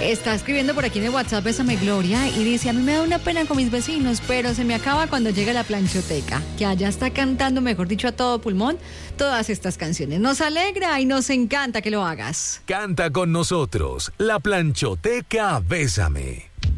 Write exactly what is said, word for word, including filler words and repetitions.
Está escribiendo por aquí en el WhatsApp Bésame Gloria y dice: a mí me da una pena con mis vecinos, pero se me acaba cuando llega la planchoteca, que allá está cantando, mejor dicho, a todo pulmón todas estas canciones. Nos alegra y nos encanta que lo hagas. Canta con nosotros, la planchoteca Bésame.